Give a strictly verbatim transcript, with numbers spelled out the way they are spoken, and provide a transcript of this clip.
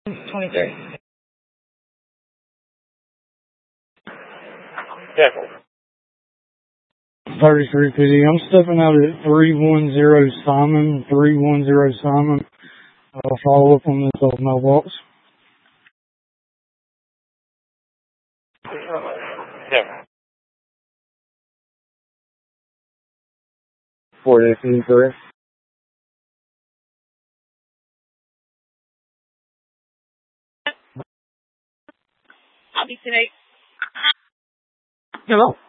twenty-three. Yeah. thirty-three fifty. I'm stepping out at three one zero Simon, three one zero Simon. I'll follow up on this old mailbox. Yeah. forty-eight fifty-three. I'll be today. Hello.